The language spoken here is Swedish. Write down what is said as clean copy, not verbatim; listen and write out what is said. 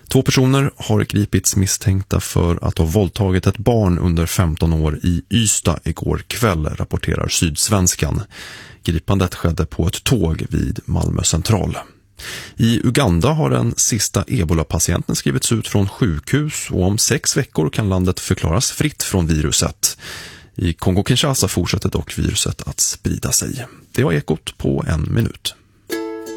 2 personer har gripits misstänkta för att ha våldtagit ett barn under 15 år i Ystad igår kväll, rapporterar Sydsvenskan. Gripandet skedde på ett tåg vid Malmö central. I Uganda har den sista Ebola-patienten skrivits ut från sjukhus och om 6 veckor kan landet förklaras fritt från viruset. I Kongo-Kinshasa fortsätter dock viruset att sprida sig. Det var Ekot på 1 minut.